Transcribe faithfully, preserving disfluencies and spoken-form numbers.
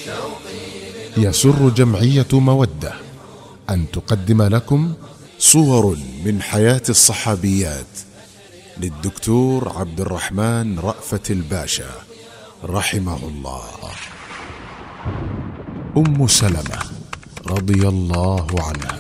يسر جمعية مودة أن تقدم لكم صور من حياة الصحابيات للدكتور عبد الرحمن رأفت الباشا رحمه الله. أم سلمة رضي الله عنها.